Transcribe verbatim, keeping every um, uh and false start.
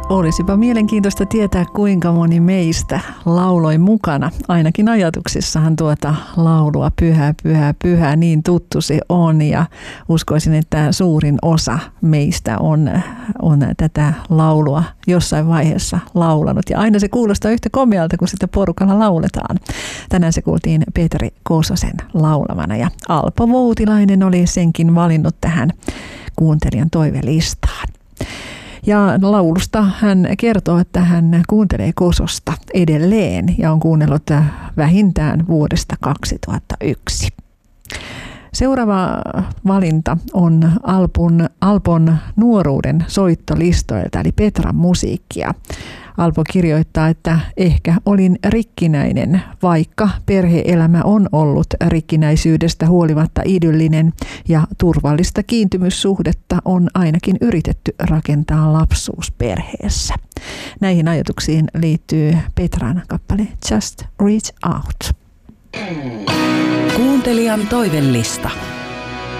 Olisipa mielenkiintoista tietää, kuinka moni meistä lauloi mukana. Ainakin ajatuksissahan tuota laulua Pyhä, pyhä, pyhä, niin tuttu se on. Ja uskoisin, että suurin osa meistä on, on tätä laulua jossain vaiheessa laulanut. Ja aina se kuulostaa yhtä komealta, kun sitä porukalla lauletaan. Tänään se kuultiin Peeteri Kososen laulamana ja Alpo Voutilainen oli senkin valinnut tähän kuuntelijan toivelistaan. Ja laulusta hän kertoo, että hän kuuntelee Kososta edelleen ja on kuunnellut vähintään vuodesta kaksituhattayksi. Seuraava valinta on Alpon, Alpon nuoruuden soittolistoilta eli Petran musiikkia. Alpo kirjoittaa, että ehkä olin rikkinäinen, vaikka perhe-elämä on ollut rikkinäisyydestä huolimatta idyllinen ja turvallista kiintymyssuhdetta on ainakin yritetty rakentaa lapsuusperheessä. Näihin ajatuksiin liittyy Petran kappale Just Reach Out. Kuuntelijan toivelista.